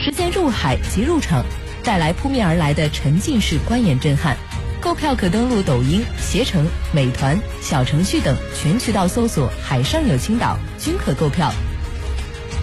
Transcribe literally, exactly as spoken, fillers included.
实现入海即入场，带来扑面而来的沉浸式观演震撼。购票可登录抖音、携程、美团、小程序等全渠道搜索“海上有青岛”均可购票。